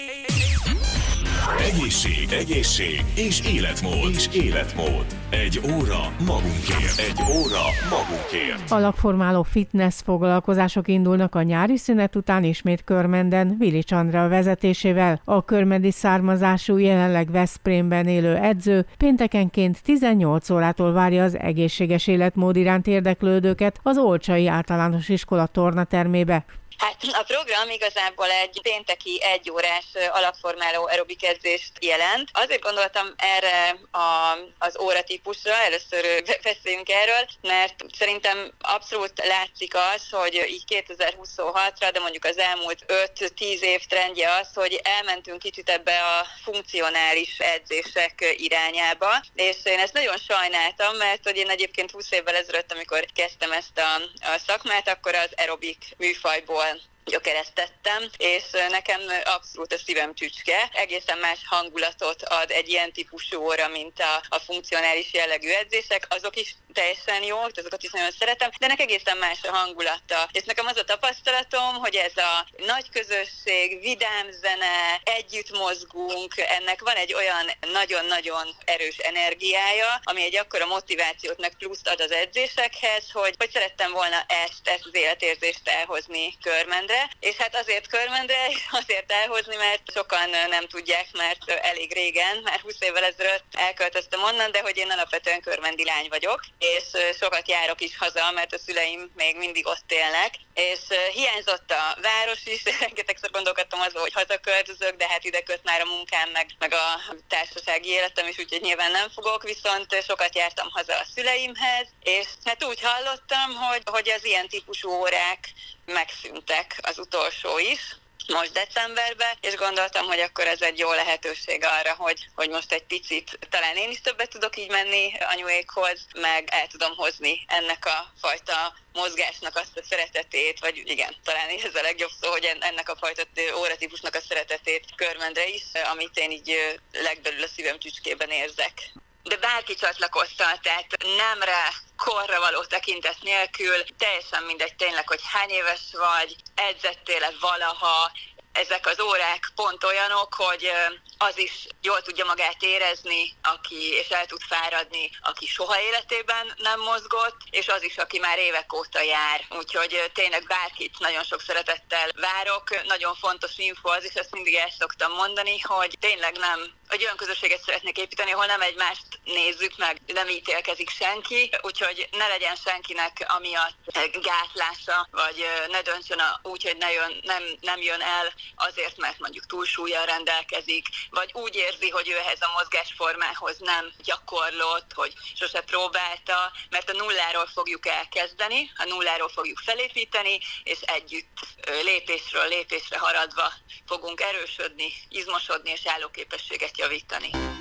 Egészség és életmód. Egy óra magunkért. Alakformáló fitness foglalkozások indulnak a nyári szünet után ismét Körmenden, Vilics Andrea vezetésével. A körmendi származású, jelenleg Veszprémben élő edző péntekenként 18 órától várja az egészséges életmód iránt érdeklődőket az Olcsai Általános Iskola tornatermébe. Hát a program igazából egy pénteki 1 órás alapformáló aerobik edzést jelent. Azért gondoltam erre az óratípusra, először beszéljünk erről, mert szerintem abszolút látszik az, hogy így 2026-ra, de mondjuk az elmúlt 5-10 év trendje az, hogy elmentünk kicsit ebbe a funkcionális edzések irányába, és én ezt nagyon sajnáltam, mert hogy én egyébként 20 évvel ezelőtt, amikor kezdtem ezt a szakmát, akkor az aerobik műfajból gyökeresztettem, és nekem abszolút a szívem csücske. Egészen más hangulatot ad egy ilyen típusú óra, mint a funkcionális jellegű edzések. Azok is teljesen jók, azokat is nagyon szeretem, de ennek egészen más a hangulata. És nekem az a tapasztalatom, hogy ez a nagy közösség, vidám zene, együtt mozgunk, ennek van egy olyan nagyon-nagyon erős energiája, ami egy akkora motivációt meg pluszt ad az edzésekhez, hogy szerettem volna ezt az életérzést elhozni Körmendre. És hát azért Körmendre, azért elhozni, mert sokan nem tudják, mert elég régen, már 20 évvel ezelőtt elköltöztem onnan, de hogy én alapvetően körmendi lány vagyok, és sokat járok is haza, mert a szüleim még mindig ott élnek, és hiányzott a város is, rengetegszer gondolkodtam azon, hogy hazaköltözök, de hát ide köt már a munkám, meg a társasági életem is, úgyhogy nyilván nem fogok, viszont sokat jártam haza a szüleimhez, és hát úgy hallottam, hogy az ilyen típusú órák megszűntek, az utolsó is, most decemberben, és gondoltam, hogy akkor ez egy jó lehetőség arra, hogy most egy picit, talán én is többet tudok így menni anyuékhoz, meg el tudom hozni ennek a fajta mozgásnak azt a szeretetét, vagy igen, talán ez a legjobb szó, hogy ennek a fajta óratípusnak a szeretetét Körmendre is, amit én így legbelül a szívem csücskében érzek. De bárki csatlakoztat, tehát nemre, korra való tekintet nélkül, teljesen mindegy tényleg, hogy hány éves vagy, edzettél-e valaha, ezek az órák pont olyanok, hogy az is jól tudja magát érezni, és el tud fáradni, aki soha életében nem mozgott, és az is, aki már évek óta jár. Úgyhogy tényleg bárkit nagyon sok szeretettel várok. Nagyon fontos info az is, ezt mindig el szoktam mondani, hogy tényleg nem egy olyan közösséget szeretnék építeni, ahol nem egymást nézzük meg, nem ítélkezik senki, úgyhogy ne legyen senkinek amiatt gátlása, vagy ne döntsön úgy, hogy nem jön el azért, mert mondjuk túlsúllyal rendelkezik, vagy úgy érzi, hogy ő ehhez a mozgásformához nem gyakorlott, hogy sose próbálta, mert a nulláról fogjuk elkezdeni, a nulláról fogjuk felépíteni, és együtt lépésről lépésre haradva fogunk erősödni, izmosodni és állóképességet javítani.